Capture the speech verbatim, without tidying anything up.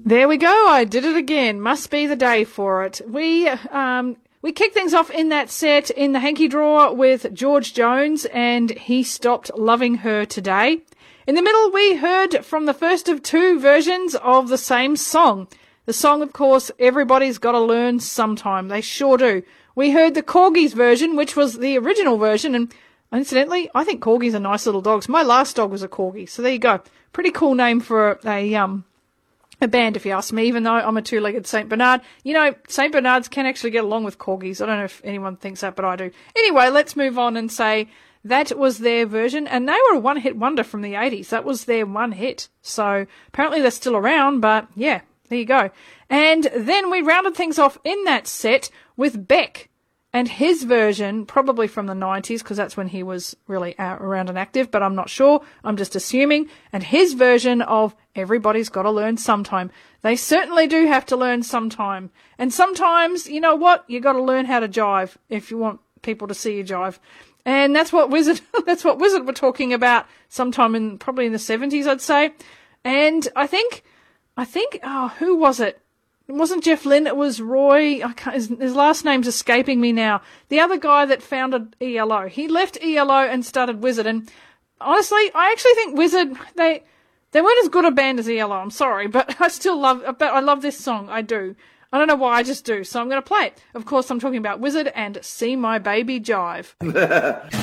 There we go. I did it again. Must be the day for it. We um we kicked things off in that set in the hanky drawer with George Jones and He Stopped Loving Her Today. In the middle, we heard from the first of two versions of the same song. The song, of course, Everybody's Gotta Learn Sometime. They sure do. We heard the Corgis version, which was the original version, and incidentally, I think Corgis are nice little dogs. My last dog was a Corgi, so there you go. Pretty cool name for a, um a band, if you ask me, even though I'm a two-legged Saint Bernard. You know, Saint Bernards can actually get along with Corgis. I don't know if anyone thinks that, but I do. Anyway, let's move on and say that was their version, and they were a one-hit wonder from the eighties. That was their one hit. So apparently they're still around, but yeah, there you go. And then we rounded things off in that set with Beck and his version, probably from the nineties, because that's when he was really out, around and active, but I'm not sure. I'm just assuming. And his version of Everybody's Gotta Learn Sometime. They certainly do have to learn sometime. And sometimes, you know what? You got to learn how to jive if you want people to see you jive. And that's what Wizard, that's what Wizard were talking about sometime in, probably in the seventies, I'd say. And I think, I think, oh, who was it? It wasn't Jeff Lynne, it was Roy, I can't, his, his last name's escaping me now. The other guy that founded E L O. He left E L O and started Wizard, and honestly, I actually think Wizard, they, they weren't as good a band as E L O, I'm sorry, but I still love, but I love this song, I do. I don't know why, I just do, so I'm going to play it. Of course, I'm talking about Wizard and See My Baby Jive.